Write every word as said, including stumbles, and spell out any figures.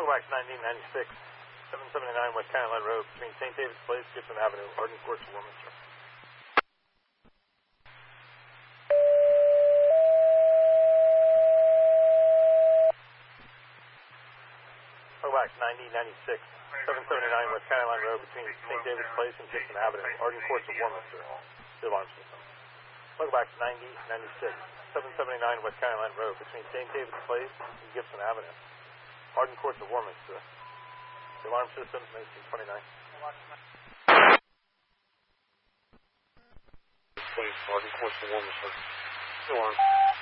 Wax nineteen ninety-six, seven seventy-nine West County Line Road between Saint David's Place, Gibson Avenue, Arden Courts, Warminster. Wax nineteen ninety-six, seven seventy-nine West County Line Road between Saint David's Place and Gibson Avenue, Arden Courts, Warminster. The alarm system. Wax nineteen ninety-six, seven seventy-nine West County Line Road between Saint David's Place and Gibson Avenue, Arden Courts of Warminster. The alarm system, nineteen twenty-nine. Place, Arden Courts of Warminster. The alarm.